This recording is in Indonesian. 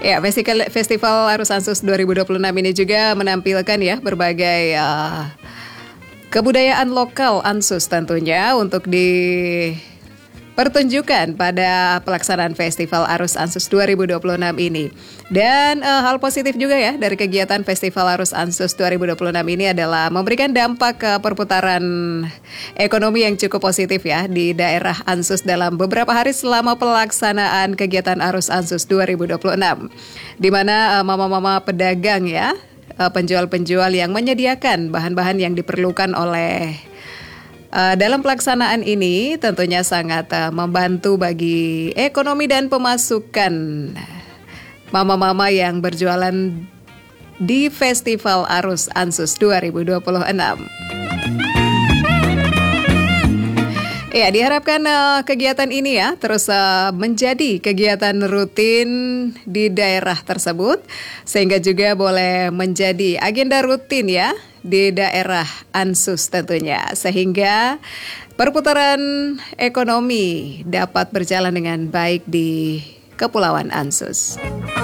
Ya, Festival Arus Ansus 2026 ini juga menampilkan ya berbagai kebudayaan lokal Ansus tentunya untuk dipertunjukkan pada pelaksanaan Festival Arus Ansus 2026 ini. Dan hal positif juga ya dari kegiatan Festival Arus Ansus 2026 ini adalah memberikan dampak ke perputaran ekonomi yang cukup positif ya di daerah Ansus dalam beberapa hari selama pelaksanaan kegiatan Arus Ansus 2026. Di mana mama-mama pedagang ya, penjual-penjual yang menyediakan bahan-bahan yang diperlukan oleh dalam pelaksanaan ini tentunya sangat membantu bagi ekonomi dan pemasukan mama-mama yang berjualan di Festival Arus Ansus 2026. Ya, diharapkan kegiatan ini ya terus menjadi kegiatan rutin di daerah tersebut sehingga juga boleh menjadi agenda rutin ya di daerah Ansus tentunya sehingga perputaran ekonomi dapat berjalan dengan baik di Kepulauan Ansus.